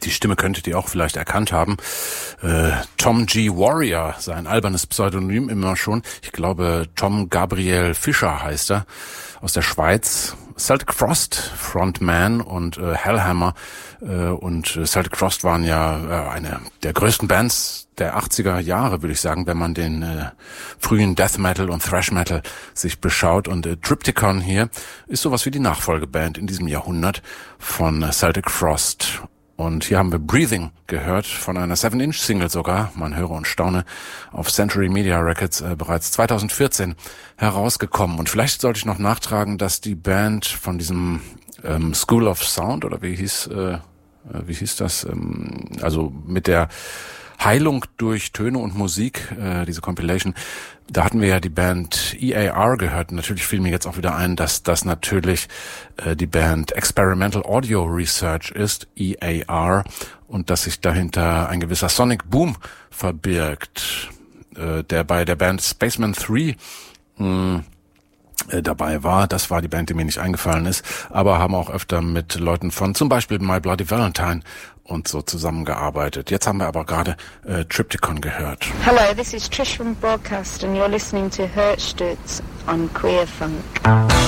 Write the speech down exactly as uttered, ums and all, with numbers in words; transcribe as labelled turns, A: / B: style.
A: Die Stimme könntet ihr auch vielleicht erkannt haben. Äh, Tom G. Warrior, sein albernes Pseudonym immer schon. Ich glaube, Tom Gabriel Fischer heißt er, aus der Schweiz. Celtic Frost, Frontman und äh, Hellhammer. Äh, und äh, Celtic Frost waren ja äh, eine der größten Bands der achtziger Jahre, würde ich sagen, wenn man den äh, frühen Death Metal und Thrash Metal sich beschaut. Und äh, Triptykon hier ist sowas wie die Nachfolgeband in diesem Jahrhundert von äh, Celtic Frost. Und hier haben wir Breathing gehört, von einer seven inch Single sogar, man höre und staune, auf Century Media Records äh, bereits zweitausendvierzehn herausgekommen. Und vielleicht sollte ich noch nachtragen, dass die Band von diesem ähm, School of Sound, oder wie hieß, äh, wie hieß das, ähm, also mit der Heilung durch Töne und Musik, äh, diese Compilation, da hatten wir ja die Band E A R gehört. Natürlich fiel mir jetzt auch wieder ein, dass das natürlich äh, die Band Experimental Audio Research ist, E A R, und dass sich dahinter ein gewisser Sonic Boom verbirgt, äh, der bei der Band Spaceman drei mh, äh, dabei war. Das war die Band, die mir nicht eingefallen ist, aber haben auch öfter mit Leuten von zum Beispiel My Bloody Valentine und so zusammengearbeitet. Jetzt haben wir aber gerade äh, Triptykon gehört.
B: Hello, this is Trish from Broadcast and you're listening to Hörstutz on Queer Funk.